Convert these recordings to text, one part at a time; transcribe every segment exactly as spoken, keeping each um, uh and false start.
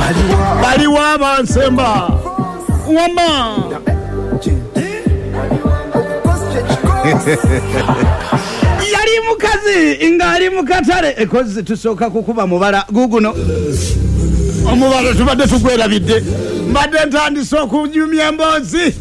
baliwa bansemba wama yali mukazi ngali mukatale ekozi tusoka kukuba mubala guguno omubala tubadde tugwerabidde mbadde ntandise okujumya emboozi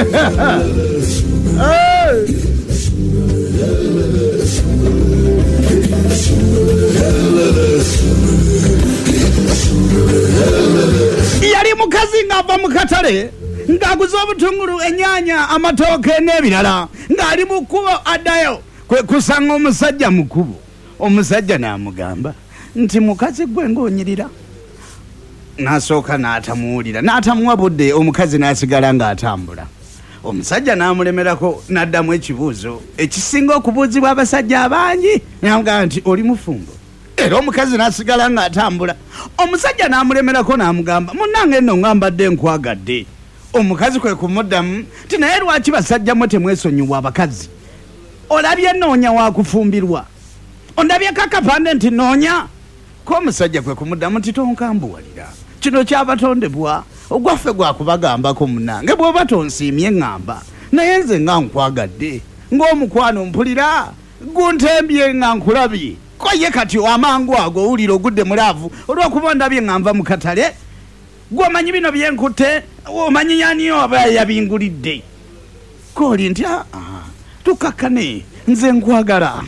yali mukazi ng'ava mu katale ng'aguza obutungulu ennyanya amatooke n'ebirala ng'ali mu kkubo addayo kwe kusanga omusajja mu kkubo omusajja n'amugamba nti mukazi gwe ng'onyirira n'asooka n'atamuwulira n'atamuwa budde omukazi n'asigala ng'atambula omusajja n'amulemerako n'addamu ekibuuzo ekisinga okubuuzibwa abasajja abangi n'amugamba nti oli mufumbo era omukazi n'asigala ng'atambula omusajja n'amulemerako n'amugamba munnange nno ngambadde nkwagadde omukazi kwe kumuddamu nti naye lwaki basajja mwe temwesonyiwa abakazi olabye noonya wakufumbirwa ondabye kakapande nti noonya ko omusajja kwe kumuddamu nti tonkambuwalira kino kyabatondebwa ogwaffe gwakubagambako munnange bw'oba tonsiimye ŋŋamba naye nze nga nkwagadde ng'omukwano mpulira guntembye nga nkulabye ko ye kati amangu ago owulira ogudde mulaavu olw'okuba ondabye ŋŋanva mu katale gw'omanyi bino byenkutte omanyi yaniyo aba yabingulidde kooli nti aa tukakkane nze nkwagala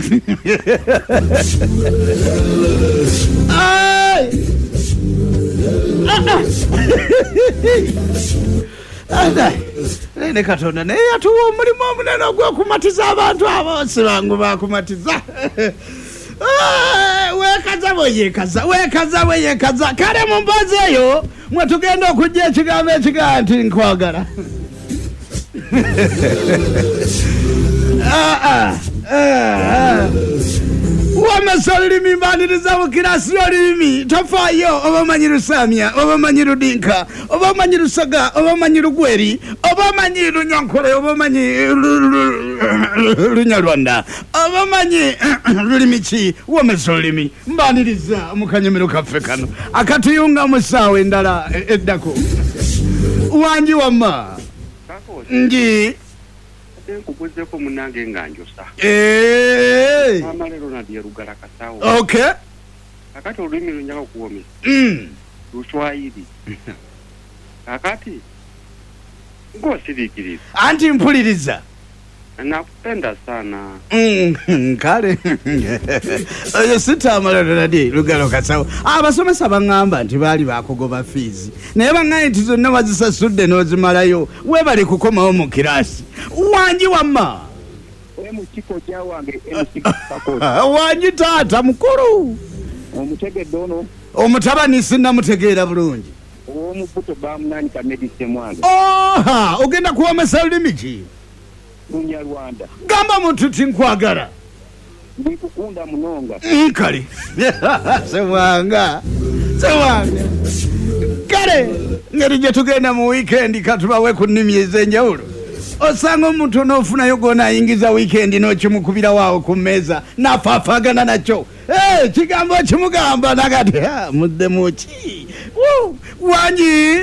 ne katonda naye yatuwa omulimu omunene ogw'okumatiza abantu aboosi bangu bakumatiza wekaza bweyekaza wekaza bweyekaza kale mu mboozi eyo mwe tugenda okujja ekigambo ekigamba nti nkwagala wamesa olulimi mbaniriza bukirasi olulimi tofaayo oba omanyi lusamya oba omanyi ludinka oba omanyi lusaga oba omanyi lugweri oba omanyi lunyankole oba omanyi lunyalwanda oba omanyi lulimi ki wamesa olulimi mbaniriza mu kanyomero kaffe kano akatuyunga mu ssaawa endala eddako wangi wamma nji nkuguzeko munange nganjosa eh mama lero nadie rugala kasawo okay akati olulimi lunyaka okuwomesa mm Luswahili akati ngosirikiriza anti mpuliriza nakupenda sana mm kale oyo sitama lero nadie rugala kasawo abasomesa bangamba nti bali bakugoba fees naye bangaye nti zonna bazisasudde n'ozimalayo webale kukomawo mu kirasi wanji wamma emukiko kyawange emukiko pakoti wanji taata mukulu omutegedde ono omutabani sinnamutegeera bulungi omubuto bamunani kamedise mwange oha ogenda kuwomesa lulimi ki Lunyarwanda gamba muntu ti nkwagala ndikukunda munonga nkali sewanga sewanga kale ngeri gye tugenda mu weekend katubawe ku nnimi ez'enjawulo osanga omuntu n'ofunayo gona ayingiza weekend n'okimukubira waawo ku mmeeza n'afaafaagana nakyo eh kigambo kimugamba nagati muddemu ki wangi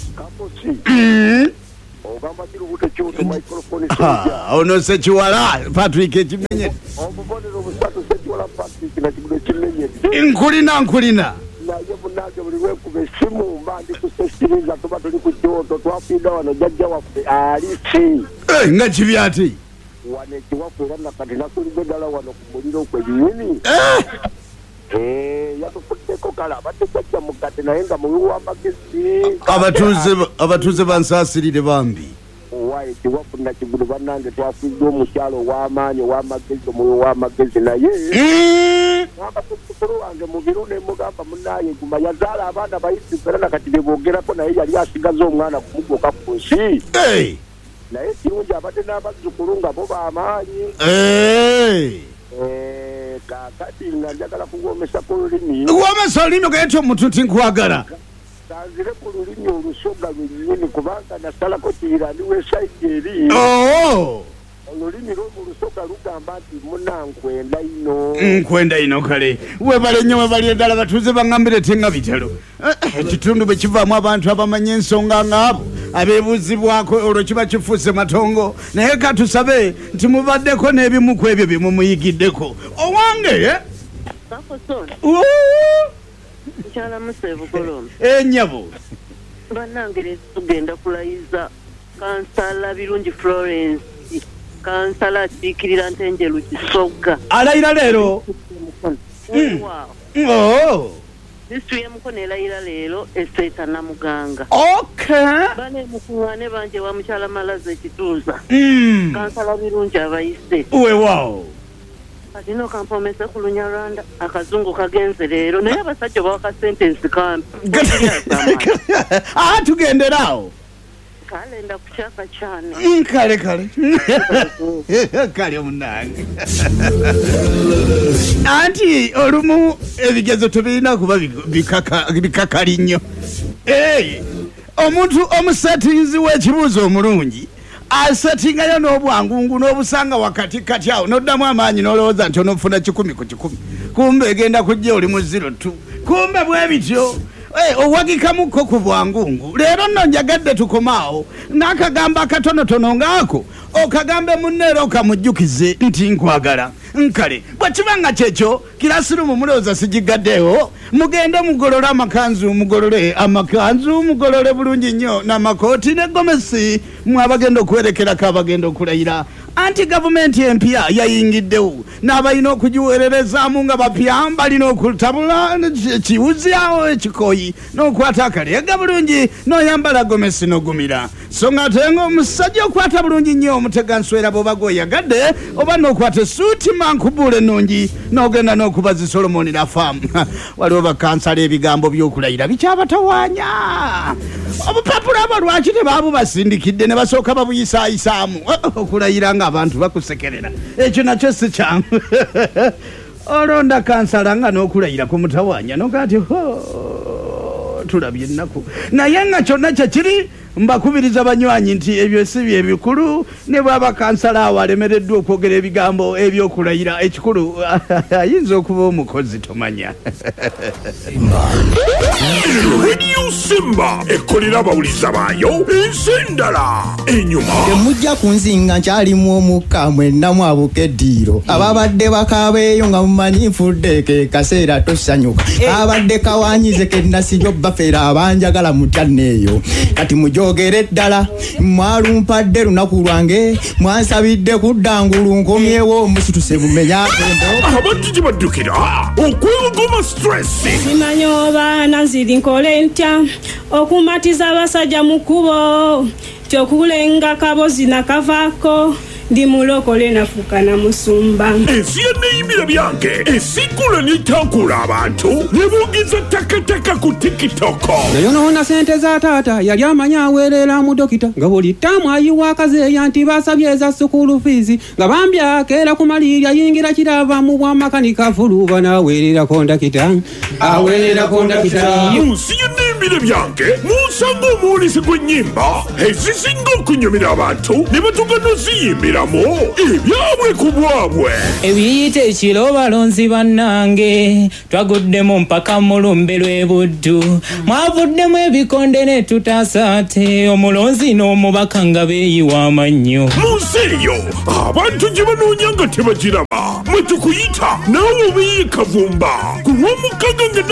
kaposi ogamba kirubuto kyoto microphone ah ono se chiwala Patrick ekimenye omubonero busatu se chiwala Patrick na kibudo kimenye nkulina nkulina naye munange buli wekube simu mbandi kusesiriza tuba tuli ku kyoto twapinda wano jajja waffe alisi eh nga kibyati wane kiwaffe era nakati nakulidde ddala wano ku muliro kwebiyini eh eh yatufuddeko kala abadde jajja mugate naye nga muwi w'amagezi abatuuze abatuuze bansaasirire bambi owaye kiwafu na kigulu bannange twafudde omukyalo ow'amaanyi ow'amagezi omuwi w'amagezi naye abasukulu wange mu biro ne mugamba munnaye guma yazaala abaana bayisi era nakati ne boogerako naye yali asigaza omwana kumugoka ku nsi naye kirungi abadde n'abazzukulu nga bo b'amaanyi kakati nga njagala kuwomesa ku lulimi womesa olulimi gaetyo omuntu ti nkwagala tanzire ku lulimi olusoga lwennyini kubanga nasalako kiyira ndi wesayidi eri olulimi lw'omulusoga lugamba nti munankwenda ino nkwenda ino kale webale nnyo webali eddala batuuze baŋŋambire tenga bitalo ekitundu bwe kivaamu abantu abamanya ensonga ng'abo abeebuuzibwako olwo kiba kifuuse matongo naye katusabe nti mubaddeko n'ebimu ku ebyo bye mumuyigiddeko owange Mchala Musevu Kolombe. Eh nyabo. Banangere tugenda kulayiza kansala Birungi Florence. Kansala tikirira Ntenjeru Kisoga. Alayira lero. Mm. Wow. Oh. District ya Mukono elayira lero eseta na Muganga. Okay. Bane mukuŋŋaane banje wa Muchala Malaze Kituuza. Mm. Kansala Birungi abayise. Uwe wow. Atino kampomesa ku Lunyarwanda akazungu kagenze lero naye abasajja bawaka sentence kampi. Ah tugenderawo. Kalenda kuchaka cyane. Kale kale. Kale munange. Anti olumu ebigezo tubirina kuba bikaka bikakali nnyo. Eh omuntu omusetinzi w'ekibuuzo omulungi asetingayo n'obwangungu n'obusanga wakati kati awo n'oddamu amaanyi n'olowooza nti onofuna kikumi ku kikumi kumbe egenda kujja oli mu zero two kumbe bwe bityo owagikamuko ku bwangungu leero nno njagadde tukomaawo n'akagamba akatonotono ngaako okagambe munneera okamujjukize nti nkwagala nkale bwe kiba nga kyekyo kirasirumu mulowooza sigigaddeewo mugende mugolole amakanzu mugolole amakanzu mugolole bulungi nnyo n'amakooti ne gomesi mwabagenda okwerekerako abagenda okulayira anti gavumenti empya yayingiddewo n'abalina okugiweererezaamu nga bapya balina okutabula kiwuzyawo ekikoyi n'okwata akaleega bulungi n'oyambala gomesi n'ogumira so ng'ate ng'omusajja okwata bulungi nnyo omuteganswera bw'oba gw'oyagadde oba n'okwata esuuti mankubuule ennungi n'ogenda n'okubazi solomoni lafaamu waliwo bakansala ebigambo by'okulayira bikyabatawaanya obupapula abo lwaki tebaabubasindikidde ne basooka babuyisaayisaamu okulayira ng'abantu bakusekerera ekyo nakyo si kyangu olonda kansala nga n'okulayira ku mutawaanya nogati tulabye ennaku naye nga kyonna kyekiri mbakubiriza banywanyi nti ebyo si bye bikulu ne bwaba kansala awo alemereddwa okwogera ebigambo ebyokulayira ekikulu ayinza okuba omukozi tomanya Radio Simba ekolera abawuliza baayo ensendala enyuma temujja kunzinga nkyalimu omukka mwenna mwabuka eddiiro ababadde bakabeeyo nga mumanyi nfudde ke kaseera tosanyuka abadde kawanyize ke nasibyo bafeera abanjagala mutyanneeyo kati mujogere ddala mwalumpadde lunaku lwange mwansabidde kuddangulu nkomyewo omusituse bumenya abantu gye baddukira okwegoma stress simanyi oba nanziri nkole ntya okumatiza abasajja mu kkubo kyokulenga kabozi nakavaako ndi mulokole nafuuka na musumba ensi yeneyimira byange esikula nitankula abantu nebogeza takataka ku tikitoko nayonoona sente za taata yali amanya aweerera mu dokita nga buli ttaamu ayiwa akazeeya nti basabye eza sukulu fiizi nga bambi akeera ku malirya yingira kirava mu bwamakanika fuluba n'aweerera kondakita aweerera kondakita mu nsi yeneyimira byange munsanga omuwulisi gw'ennyimba ezisinga okunyumira abantu ne batugana oziyimbira ebyabwe ku bwabwe ebiyita ekiro balonzi bannange twaguddemu mpaka mulumbe lw'ebuddu mwavuddemu ebikonde ne tutasaate omulonzi n'omubaka nga beeyiwa amannyo mu nsi eyo abantu gye banoonya nga tebagiraba mwe tukuyita naawe obeeyi kavumba ku lw'omukaga nga